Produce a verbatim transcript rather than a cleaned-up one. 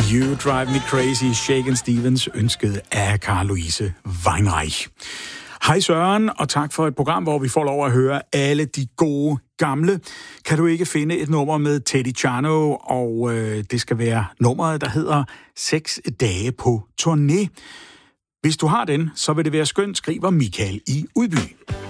You Drive Me Crazy, Shakin' Stevens, ønsket af Carl Louise Weinreich. Hej Søren, og tak for et program, hvor vi får lov at høre alle de gode gamle. Kan du ikke finde et nummer med Teddy Chano, og øh, det skal være nummeret, der hedder Seks dage på turné. Hvis du har den, så vil det være skønt, skriver Michael i Udby.